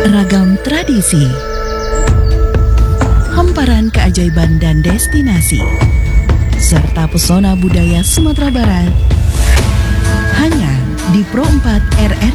Ragam tradisi, hamparan keajaiban dan destinasi, serta pesona budaya Sumatera Barat, hanya di Pro 4 RRI.